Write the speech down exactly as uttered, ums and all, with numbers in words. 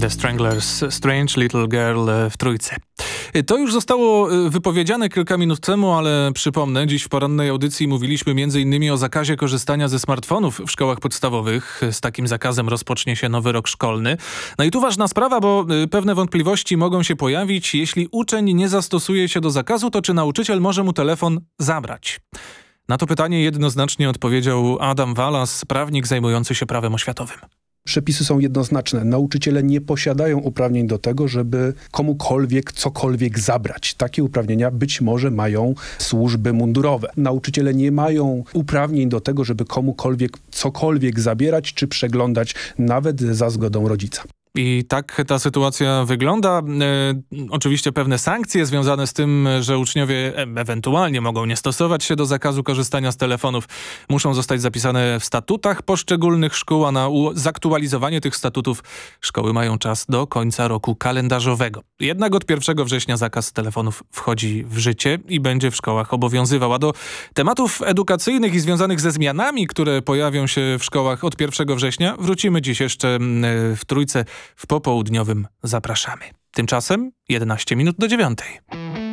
The Stranglers, Strange Little Girl w trójce. To już zostało wypowiedziane kilka minut temu, ale przypomnę, dziś w porannej audycji mówiliśmy między innymi o zakazie korzystania ze smartfonów w szkołach podstawowych. Z takim zakazem rozpocznie się nowy rok szkolny. No i tu ważna sprawa, bo pewne wątpliwości mogą się pojawić. Jeśli uczeń nie zastosuje się do zakazu, to czy nauczyciel może mu telefon zabrać? Na to pytanie jednoznacznie odpowiedział Adam Walas, prawnik zajmujący się prawem oświatowym. Przepisy są jednoznaczne. Nauczyciele nie posiadają uprawnień do tego, żeby komukolwiek cokolwiek zabrać. Takie uprawnienia być może mają służby mundurowe. Nauczyciele nie mają uprawnień do tego, żeby komukolwiek cokolwiek zabierać czy przeglądać, nawet za zgodą rodzica. I tak ta sytuacja wygląda. E, oczywiście pewne sankcje związane z tym, że uczniowie e, ewentualnie mogą nie stosować się do zakazu korzystania z telefonów, muszą zostać zapisane w statutach poszczególnych szkół, a na zaktualizowanie tych statutów szkoły mają czas do końca roku kalendarzowego. Jednak od pierwszego września zakaz telefonów wchodzi w życie i będzie w szkołach obowiązywał. A do tematów edukacyjnych i związanych ze zmianami, które pojawią się w szkołach od pierwszego września, wrócimy dziś jeszcze w trójce. W popołudniowym zapraszamy. Tymczasem jedenaście minut do dziewiątej.